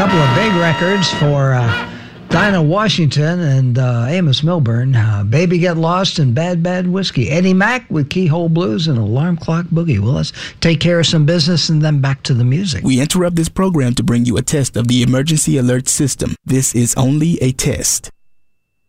couple of big records for Dinah Washington and Amos Milburn. Baby Get Lost and Bad Bad Whiskey. Eddie Mack with Keyhole Blues and Alarm Clock Boogie. Well, let's take care of some business and then back to the music. We interrupt this program to bring you a test of the emergency alert system. This is only a test.